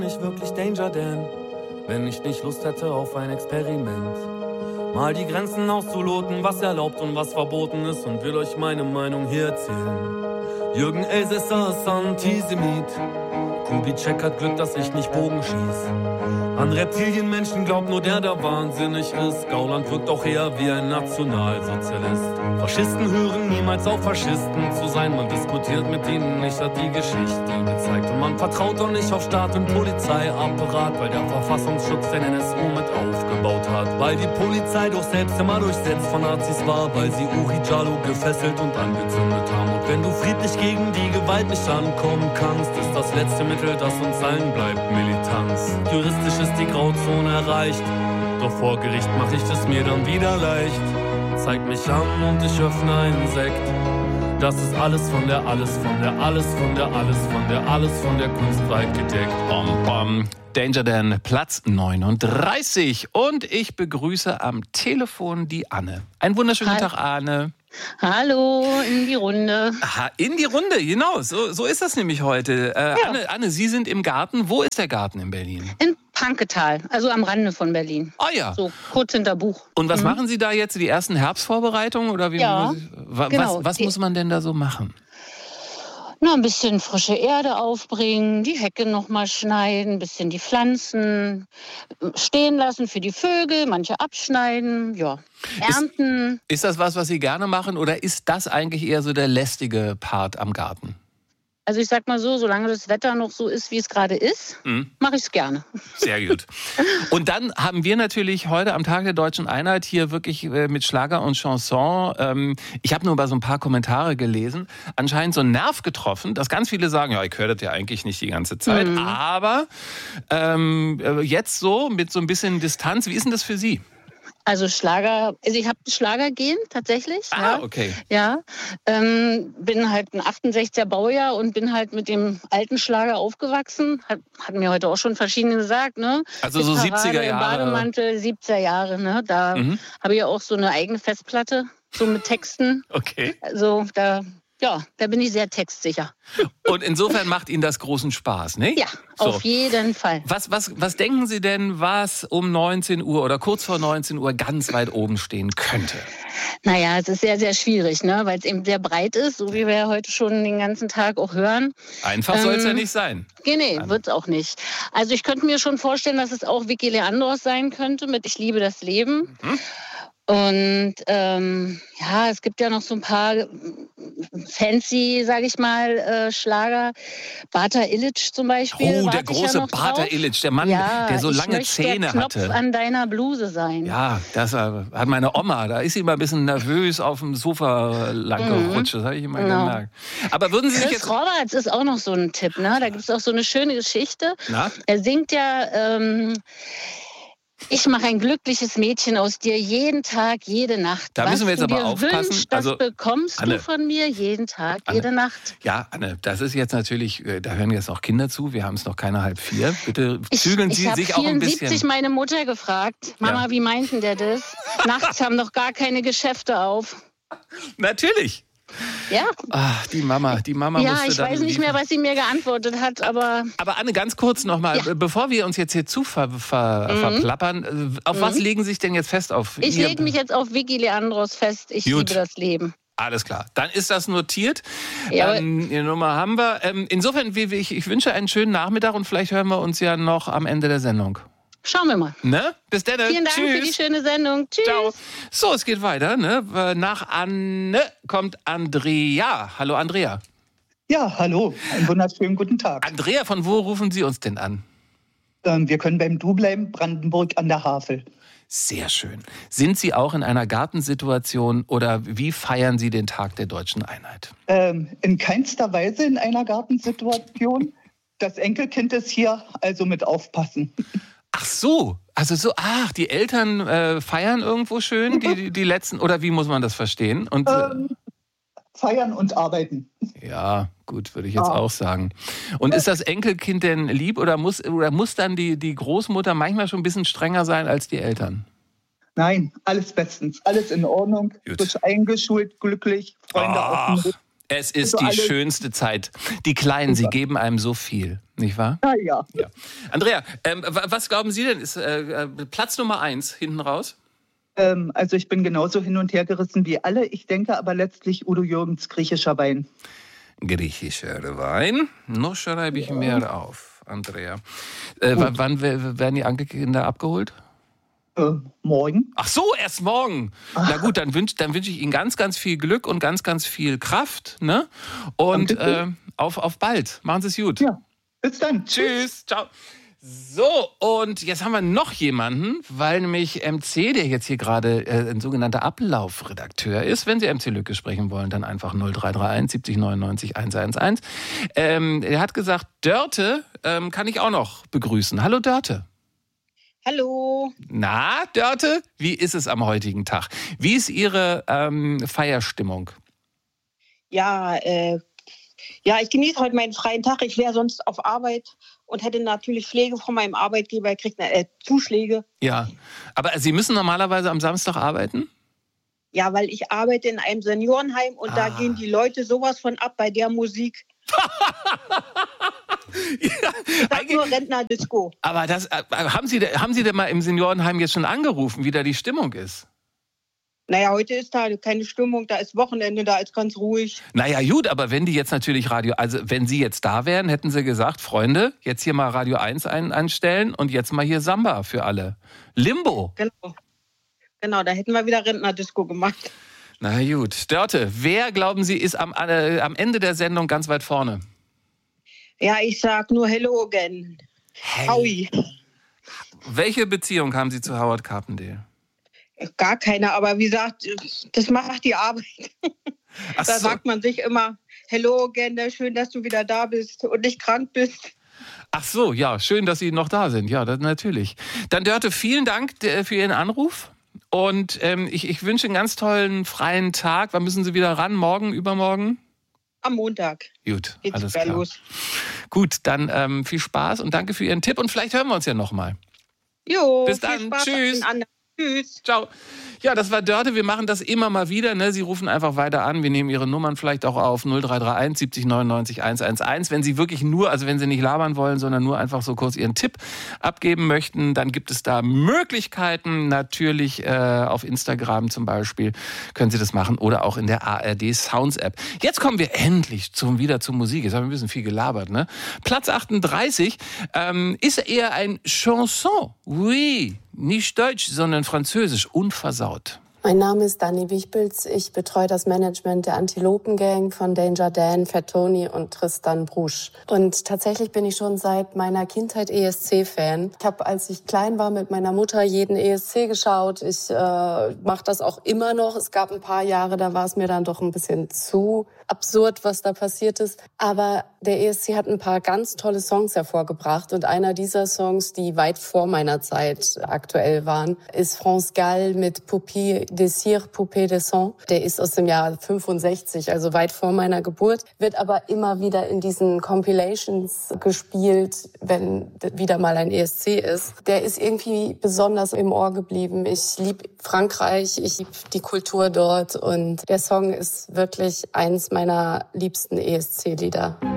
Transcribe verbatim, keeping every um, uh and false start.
Nicht wirklich Danger Dan, wenn ich nicht Lust hätte auf ein Experiment. Mal die Grenzen auszuloten, was erlaubt und was verboten ist, und will euch meine Meinung hier erzählen. Jürgen Elsässer ist Antisemit. Kubitschek hat Glück, dass ich nicht Bogen schieß. An Reptilienmenschen glaubt nur der, der wahnsinnig ist. Gauland wirkt auch eher wie ein Nationalsozialist. Faschisten hören niemals auf, Faschisten zu sein. Man diskutiert mit ihnen nicht, hat die Geschichte gezeigt. Und man vertraut auch nicht auf Staat und Polizeiapparat, weil der Verfassungsschutz den N S U mit aufgebaut hat. Weil die Polizei doch selbst immer durchsetzt von Nazis war, weil sie Uri Jallo gefesselt und angezündet haben. Und wenn du friedlich gegen die Gewalt nicht ankommen kannst, ist das letzte Mittel, das uns allen bleibt, Militanz. Juristisch ist die Grauzone erreicht, doch vor Gericht mach ich es mir dann wieder leicht. Zeig mich an und ich öffne einen Sekt. Das ist alles von der, alles von der, alles von der, alles von der, alles von der Kunst weit gedeckt. Bom, bom. Danger Dan, Platz neununddreißig. Und ich begrüße am Telefon die Anne. Einen wunderschönen Tag, Anne. Hallo, in die Runde. Aha, in die Runde, genau. So, so ist das nämlich heute. Äh, ja. Anne, Anne, Sie sind im Garten. Wo ist der Garten in Berlin? In Panketal, also am Rande von Berlin. Ah ja. So kurz hinter Buch. Und was mhm. machen Sie da jetzt? Die ersten Herbstvorbereitungen? Oder wie, ja, was, genau. was, was muss man denn da so machen? Na, ein bisschen frische Erde aufbringen, die Hecke noch mal schneiden, ein bisschen die Pflanzen stehen lassen für die Vögel, manche abschneiden, ja, ernten. Ist, ist das was, was Sie gerne machen, oder ist das eigentlich eher so der lästige Part am Garten? Also ich sag mal so, solange das Wetter noch so ist, wie es gerade ist, mhm. mache ich es gerne. Sehr gut. Und dann haben wir natürlich heute am Tag der Deutschen Einheit hier wirklich mit Schlager und Chanson, ähm, ich habe nur mal so ein paar Kommentare gelesen, anscheinend so einen Nerv getroffen, dass ganz viele sagen, ja, ich höre das ja eigentlich nicht die ganze Zeit, mhm. aber ähm, jetzt so mit so ein bisschen Distanz, wie ist denn das für Sie? Also Schlager, also ich habe Schlagergen tatsächlich. Ah, ja. okay. Ja, ähm, bin halt ein achtundsechziger Baujahr und bin halt mit dem alten Schlager aufgewachsen. Hat, hat mir heute auch schon verschiedene gesagt, ne? Also so siebziger Jahre. Bademantel, siebziger Jahre, ne? Da mhm. habe ich ja auch so eine eigene Festplatte, so mit Texten. Okay. Also da... Ja, da bin ich sehr textsicher. Und insofern macht Ihnen das großen Spaß, ne? Ja, so. Auf jeden Fall. Was, was, was denken Sie denn, was um neunzehn Uhr oder kurz vor neunzehn Uhr ganz weit oben stehen könnte? Naja, es ist sehr, sehr schwierig, ne? Weil es eben sehr breit ist, so wie wir ja heute schon den ganzen Tag auch hören. Einfach ähm, soll es ja nicht sein. Nee, nee, wird es auch nicht. Also ich könnte mir schon vorstellen, dass es auch Vicky Leandros sein könnte mit Ich liebe das Leben. Mhm. Und ähm, ja, es gibt ja noch so ein paar fancy, sage ich mal, äh, Schlager. Bata Illich zum Beispiel. Oh, der große ja Bata Illich, der Mann, ja, der so lange ich Zähne der Knopf hatte. An deiner Bluse sein. Ja, das hat meine Oma. Da ist sie immer ein bisschen nervös auf dem Sofa lang gerutscht. Das habe ich immer genau. gemerkt. Aber würden Sie Chris sich jetzt... Roberts ist auch noch so ein Tipp, ne? Da gibt es auch so eine schöne Geschichte. Na? Er singt ja... Ähm, Ich mache ein glückliches Mädchen aus dir jeden Tag, jede Nacht. Da müssen wir jetzt Was du aber dir aufpassen. Wünschst, das also, bekommst Anne, du von mir jeden Tag, Anne, jede Nacht. Ja, Anne, das ist jetzt natürlich, da hören jetzt auch Kinder zu. Wir haben es noch keine halb vier. Bitte ich, zügeln ich Sie sich auch ein bisschen. Ich habe vierundsiebzig meine Mutter gefragt. Mama, ja. wie meinten der das? Nachts haben doch gar keine Geschäfte auf. Natürlich. Ja. Ach, die Mama, die Mama ja, musste ich dann weiß nicht liefern. mehr, was sie mir geantwortet hat, aber... Aber Anne, ganz kurz nochmal, ja. bevor wir uns jetzt hier zu ver, ver, mhm. verplappern, auf mhm. was legen Sie sich denn jetzt fest? Auf ich lege mich jetzt auf Vicky Leandros fest, ich Gut. liebe das Leben. Alles klar, dann ist das notiert. Ja, ähm, die Nummer haben wir. Ähm, insofern, ich, ich wünsche einen schönen Nachmittag und vielleicht hören wir uns ja noch am Ende der Sendung. Schauen wir mal. Ne? Bis dann. Vielen Dank Tschüss. für die schöne Sendung. Tschüss. Ciao. So, es geht weiter. Ne? Nach Anne kommt Andrea. Hallo, Andrea. Ja, hallo. Einen wunderschönen guten Tag. Andrea, von wo rufen Sie uns denn an? Ähm, wir können beim Du bleiben, Brandenburg an der Havel. Sehr schön. Sind Sie auch in einer Gartensituation oder wie feiern Sie den Tag der Deutschen Einheit? Ähm, in keinster Weise in einer Gartensituation. Das Enkelkind ist hier, also mit aufpassen. Ach so, also so, ach, die Eltern äh, feiern irgendwo schön, die, die, die letzten, oder wie muss man das verstehen? Und, ähm, feiern und arbeiten. Ja, gut, würde ich jetzt ja. auch sagen. Und ist das Enkelkind denn lieb oder muss, oder muss dann die, die Großmutter manchmal schon ein bisschen strenger sein als die Eltern? Nein, alles bestens, alles in Ordnung, frisch eingeschult, glücklich, Freunde ach, auf dem Weg. Es ist Also die alle- schönste Zeit. Die Kleinen, sie geben einem so viel, nicht wahr? Ja, ja. Ja. Andrea, ähm, wa- was glauben Sie denn, ist äh, äh, Platz Nummer eins hinten raus? Ähm, also ich bin genauso hin und her gerissen wie alle. Ich denke aber letztlich Udo Jürgens griechischer Wein. Griechischer Wein. Noch schreibe ich mehr auf, Andrea. Äh, w- wann w- werden die Angelkinder abgeholt? Äh, morgen. Ach so, erst morgen. Na gut, dann wünsche dann wünsch ich Ihnen ganz, ganz viel Glück und ganz, ganz viel Kraft. Ne? Und äh, auf, auf bald. Machen Sie es gut. Ja, bis dann. Tschüss. Ciao. So, und jetzt haben wir noch jemanden, weil nämlich M C, der jetzt hier gerade äh, ein sogenannter Ablaufredakteur ist. Wenn Sie M C Lücke sprechen wollen, dann einfach null drei drei eins siebzig neunundneunzig hundertelf. Ähm, er hat gesagt, Dörte ähm, kann ich auch noch begrüßen. Hallo Dörte. Hallo. Na, Dörte, wie ist es am heutigen Tag? Wie ist Ihre ähm, Feierstimmung? Ja, äh, ja, ich genieße heute meinen freien Tag. Ich wäre sonst auf Arbeit und hätte natürlich Pflege von meinem Arbeitgeber gekriegt, äh, Zuschläge. Ja, aber Sie müssen normalerweise am Samstag arbeiten? Ja, weil ich arbeite in einem Seniorenheim und Ah. da gehen die Leute sowas von ab bei der Musik. Ja, Ich sag eigentlich- nur Rentner-Disco. aber das, äh, haben, Sie, de- haben Sie denn mal im Seniorenheim jetzt schon angerufen, wie da die Stimmung ist? Naja, heute ist da keine Stimmung, da ist Wochenende, da ist ganz ruhig. Naja, gut, aber wenn die jetzt natürlich Radio, also wenn Sie jetzt da wären, hätten Sie gesagt, Freunde, jetzt hier mal Radio eins ein, einstellen und jetzt mal hier Samba für alle. Limbo. Genau. Genau, da hätten wir wieder Rentner-Disco gemacht. Na gut. Dörte, wer, glauben Sie, ist am, äh, am Ende der Sendung ganz weit vorne? Ja, ich sag nur Hello again. Howie. Welche Beziehung haben Sie zu Howard Carpendale? Gar keine, aber wie gesagt, das macht die Arbeit. Ach Da so. sagt man sich immer, hello Gender, schön, dass du wieder da bist und nicht krank bist. Ach so, ja, schön, dass Sie noch da sind. Ja, das, natürlich. Dann Dörte, vielen Dank äh, für Ihren Anruf. Und ähm, ich, ich wünsche einen ganz tollen freien Tag. Wann müssen Sie wieder ran? Morgen, übermorgen? Am Montag Gut, geht's alles wieder klar. los. Gut, dann ähm, viel Spaß und danke für Ihren Tipp. Und vielleicht hören wir uns ja nochmal. Jo, Bis viel dann. Spaß Tschüss. allen anderen. Tschüss. Ciao. Ja, das war Dörte. Wir machen das immer mal wieder. Ne? Sie rufen einfach weiter an. Wir nehmen Ihre Nummern vielleicht auch auf null drei drei eins siebzig neunundneunzig hundertelf. Wenn Sie wirklich nur, also wenn Sie nicht labern wollen, sondern nur einfach so kurz Ihren Tipp abgeben möchten, dann gibt es da Möglichkeiten. Natürlich äh, auf Instagram zum Beispiel können Sie das machen oder auch in der A R D Sounds App. Jetzt kommen wir endlich zum, wieder zur Musik. Jetzt haben wir ein bisschen viel gelabert. Ne? Platz achtunddreißig ähm, ist eher ein Chanson. Oui. Nicht Deutsch, sondern Französisch, unversaut. Mein Name ist Dani Wichpilz. Ich betreue das Management der Antilopen-Gang von Danger Dan, Fat Tony und Tristan Brusch. Und tatsächlich bin ich schon seit meiner Kindheit E S C-Fan. Ich habe, als ich klein war, mit meiner Mutter jeden E S C geschaut. Ich äh, mache das auch immer noch. Es gab ein paar Jahre, da war es mir dann doch ein bisschen zu absurd, was da passiert ist. Aber der E S C hat ein paar ganz tolle Songs hervorgebracht. Und einer dieser Songs, die weit vor meiner Zeit aktuell waren, ist France Gall mit Poupée Désir, Poupée de Sang. Der ist aus dem Jahr fünfundsechzig, also weit vor meiner Geburt, wird aber immer wieder in diesen Compilations gespielt, wenn wieder mal ein E S C ist. Der ist irgendwie besonders im Ohr geblieben. Ich liebe Frankreich, ich liebe die Kultur dort und der Song ist wirklich eins meiner liebsten E S C-Lieder.